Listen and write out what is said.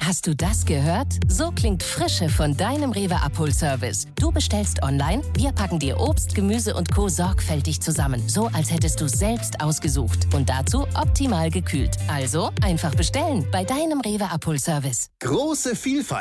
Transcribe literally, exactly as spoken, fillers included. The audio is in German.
Hast du das gehört? So klingt Frische von deinem Rewe-Abholservice. Du bestellst online, wir packen dir Obst, Gemüse und Co. sorgfältig zusammen. So, als hättest du selbst ausgesucht. Und dazu optimal gekühlt. Also einfach bestellen bei deinem Rewe-Abholservice. Große Vielfalt.